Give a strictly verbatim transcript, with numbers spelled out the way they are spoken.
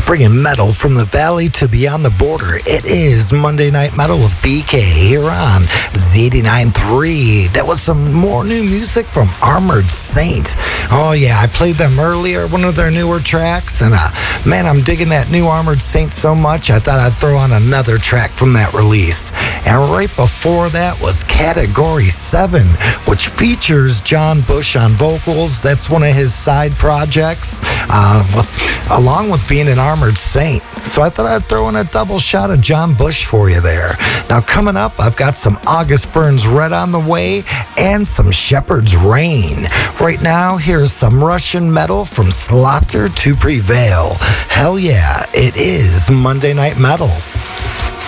bringing metal from the valley to beyond the border. It is Monday Night Metal with B K here on Z eighty-nine point three. That was some more new music from Armored Saint. Oh yeah, I played them earlier, one of their newer tracks, and uh, man, I'm digging that new Armored Saint so much, I thought I'd throw on another track from that release. And right before that was Category seven, which features John Bush on vocals. That's one of his side projects, uh, with, along with being an Armored Saint. So I thought I'd throw in a double shot of John Bush for you there. Now coming up, I've got some August Burns Red on the way and some Shepherd's Rain. Right now, here's some Russian metal from Slaughter to Prevail. Hell yeah, it is Monday Night Metal.